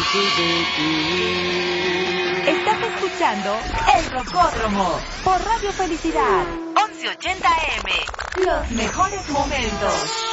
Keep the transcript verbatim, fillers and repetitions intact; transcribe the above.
Estás escuchando El Rocódromo por Radio Felicidad once ochenta A M. Los mejores momentos.